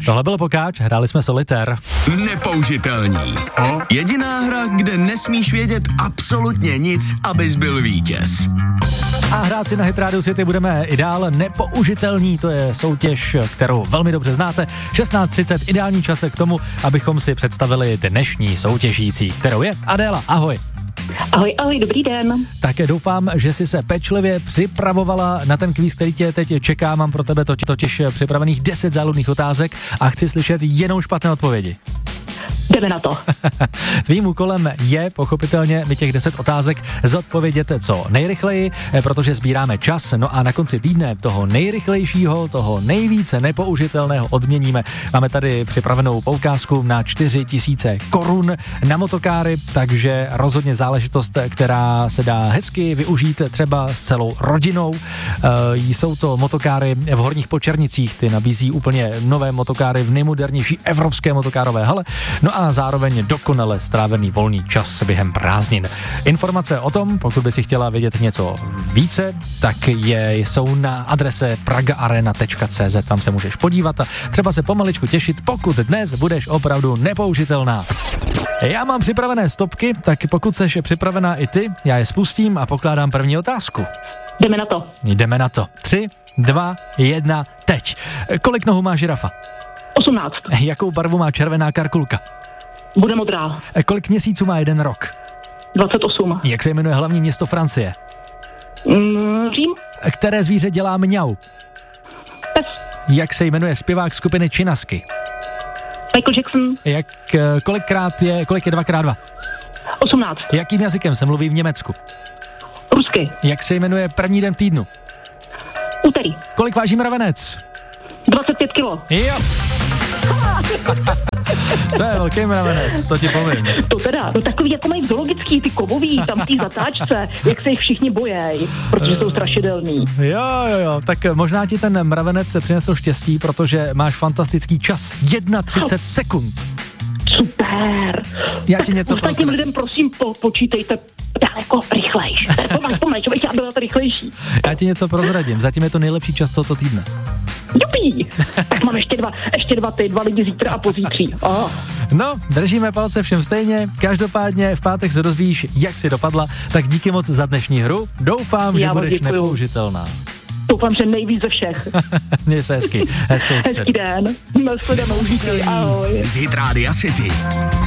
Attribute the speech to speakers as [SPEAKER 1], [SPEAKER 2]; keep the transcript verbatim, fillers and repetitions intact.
[SPEAKER 1] Tohle byl Pokáč, hráli jsme Solitér.
[SPEAKER 2] Nepoužitelní. Jediná hra, kde nesmíš vědět absolutně nic, abys byl vítěz.
[SPEAKER 1] A hrát si na Hit Radio City budeme i dál. Nepoužitelní, to je soutěž, kterou velmi dobře znáte. šestnáct třicet, ideální čas k tomu, abychom si představili dnešní soutěžící, kterou je Adéla. Ahoj.
[SPEAKER 3] Ahoj, ahoj, dobrý den.
[SPEAKER 1] Také doufám, že jsi se pečlivě připravovala na ten kvíz, který tě teď čeká. Mám pro tebe totiž připravených deset záludných otázek a chci slyšet jenom špatné odpovědi.
[SPEAKER 3] Jdeme na to.
[SPEAKER 1] Tvým úkolem je pochopitelně mi těch deset otázek zodpovědět co nejrychleji, protože sbíráme čas. No a na konci týdne toho nejrychlejšího, toho nejvíce nepoužitelného odměníme. Máme tady připravenou poukázku na čtyři tisíce korun na motokáry, takže rozhodně záležitost, která se dá hezky využít třeba s celou rodinou. E, jsou to motokáry v Horních Počernicích, ty nabízí úplně nové motokáry v nejmodernější evropské motokárové hale. No a zároveň dokonale strávený volný čas během prázdnin. Informace o tom, pokud by si chtěla vědět něco více, tak je, jsou na adrese praga arena tečka cé zet, tam se můžeš podívat a třeba se pomaličku těšit, pokud dnes budeš opravdu nepoužitelná. Já mám připravené stopky, tak pokud seš připravená i ty, já je spustím a pokládám první otázku.
[SPEAKER 3] Jdeme na to.
[SPEAKER 1] Jdeme na to. Tři, dva, jedna, teď. Kolik nohou má žirafa?
[SPEAKER 3] osmnáct.
[SPEAKER 1] Jakou barvu má červená karkulka?
[SPEAKER 3] Bude modrá.
[SPEAKER 1] Kolik měsíců má jeden rok?
[SPEAKER 3] dvacet osm.
[SPEAKER 1] Jak se jmenuje hlavní město Francie?
[SPEAKER 3] Mm, Řím.
[SPEAKER 1] Které zvíře dělá mňau?
[SPEAKER 3] Pes.
[SPEAKER 1] Jak se jmenuje zpěvák skupiny Činasky?
[SPEAKER 3] Michael Jackson.
[SPEAKER 1] Jak, kolikrát je, kolik je dva krát dva?
[SPEAKER 3] osmnáct.
[SPEAKER 1] Jakým jazykem se mluví v Německu?
[SPEAKER 3] Rusky.
[SPEAKER 1] Jak se jmenuje první den v týdnu?
[SPEAKER 3] Úterý.
[SPEAKER 1] Kolik váží mravenec?
[SPEAKER 3] dvacet pět kilo.
[SPEAKER 1] Jo. To je velký mravenec, to ti povím.
[SPEAKER 3] To teda, no takový jako mají zoologický, ty kovový, tam v té zatáčce, jak se jich všichni bojejí, protože jsou strašidelný.
[SPEAKER 1] Jo, jo, jo, tak možná ti ten mravenec se přinesl štěstí, protože máš fantastický čas, třicet jedna sekund.
[SPEAKER 3] Super.
[SPEAKER 1] Já ti něco
[SPEAKER 3] ostatním
[SPEAKER 1] prozradím.
[SPEAKER 3] lidem prosím po, počítejte daleko rychlejš. Pomaž, pomaž, abych já byla rychlejší.
[SPEAKER 1] Já ti něco prozradím, zatím je to nejlepší čas tohoto týdne.
[SPEAKER 3] Jupí. Tak mám ještě dva, ještě dva ty, dva lidi zítra a pozítří. Oh.
[SPEAKER 1] No, držíme palce všem stejně, každopádně v pátek se dozvíš, jak si dopadla, tak díky moc za dnešní hru, doufám,
[SPEAKER 3] Já
[SPEAKER 1] že budeš
[SPEAKER 3] děkuju.
[SPEAKER 1] nepoužitelná.
[SPEAKER 3] Doufám, že nejvíc ze všech.
[SPEAKER 1] Měj se hezky, hezkou střed.
[SPEAKER 3] Hezký den, nasledanou, díky, ahoj.
[SPEAKER 2] Z Hit Rádia City.